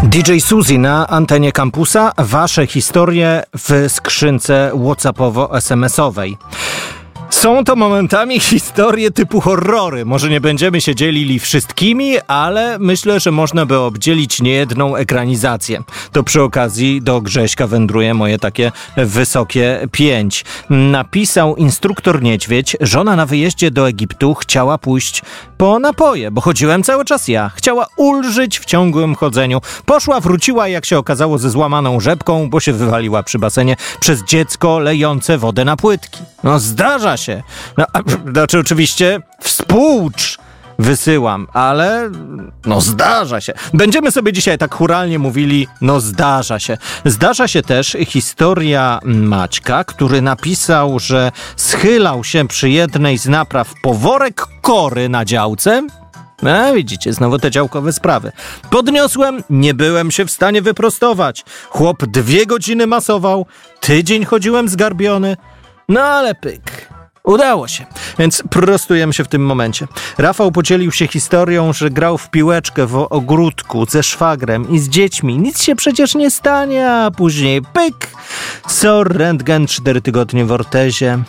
DJ Suzy na antenie Kampusa. Wasze historie w skrzynce WhatsAppowo-SMS-owej. Są to momentami historie typu horrory. Może nie będziemy się dzielili wszystkimi, ale myślę, że można by obdzielić niejedną ekranizację. To przy okazji do Grześka wędruje moje takie wysokie 5. Napisał instruktor Niedźwiedź: żona na wyjeździe do Egiptu chciała pójść po napoje, bo chodziłem cały czas ja. Chciała ulżyć w ciągłym chodzeniu. Poszła, wróciła, jak się okazało, ze złamaną rzepką, bo się wywaliła przy basenie przez dziecko lejące wodę na płytki. No zdarza się. Znaczy oczywiście współcz wysyłam, ale no zdarza się. Będziemy sobie dzisiaj tak chóralnie mówili, no zdarza się. Zdarza się też historia Maćka, który napisał, że schylał się przy jednej z napraw po worek kory na działce. Widzicie, znowu te działkowe sprawy. Podniosłem, nie byłem się w stanie wyprostować. Chłop 2 godziny masował, tydzień chodziłem zgarbiony, no ale pyk. Udało się, więc prostujemy się w tym momencie. Rafał podzielił się historią, że grał w piłeczkę w ogródku ze szwagrem i z dziećmi. Nic się przecież nie stanie, a później pyk! SOR, rentgen, 4 tygodnie w ortezie.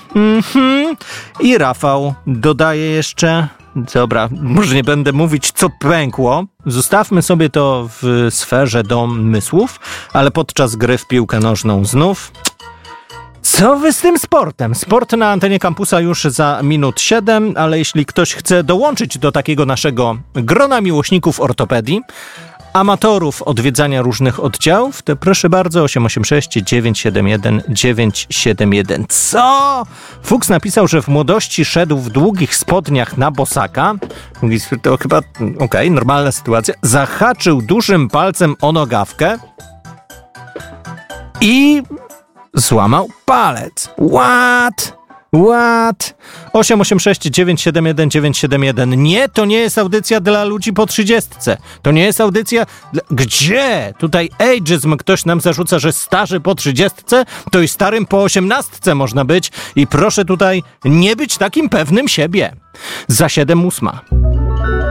I Rafał dodaje jeszcze... Dobra, może nie będę mówić, co pękło. Zostawmy sobie to w sferze domysłów, ale podczas gry w piłkę nożną znów... Co wy z tym sportem? Sport na antenie Kampusa już za minut 7, ale jeśli ktoś chce dołączyć do takiego naszego grona miłośników ortopedii, amatorów odwiedzania różnych oddziałów, to proszę bardzo, 886 971 971. Co? Fuchs napisał, że w młodości szedł w długich spodniach na bosaka. To chyba, okej, normalna sytuacja. Zahaczył dużym palcem o nogawkę i... złamał palec. What? 886 971 971. Nie, to nie jest audycja dla ludzi po 30. To nie jest audycja... Gdzie? Tutaj ageism ktoś nam zarzuca, że starzy po 30, to i starym po 18 można być. I proszę tutaj nie być takim pewnym siebie. Za 7:08.